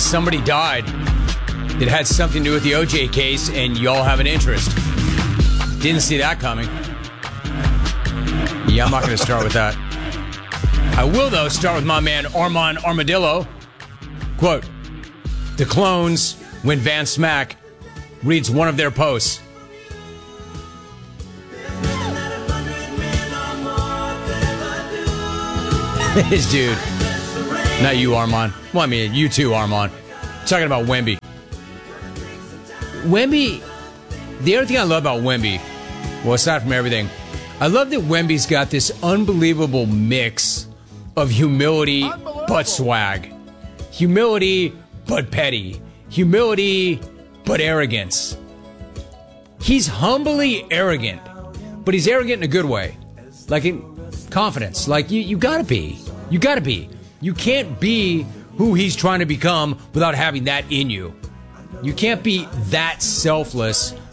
somebody died that had something to do with the OJ case, and y'all have an interest. Didn't see that coming. Yeah, I'm not going to start with that. I will, though, start with my man Armand Armadillo. Quote, the clones, when Van Smack reads one of their posts. This dude. Not you, Armand. Well, I mean, you too, Armand. I'm talking about Wemby. Wemby, the other thing I love about Wemby, well, aside from everything, I love that Wemby's got this unbelievable mix of humility but swag. Humility but petty. Humility but arrogance. He's humbly arrogant, but he's arrogant in a good way. Like in confidence. Like, you gotta be. You gotta be. You can't be who he's trying to become without having that in you. You can't be that selfless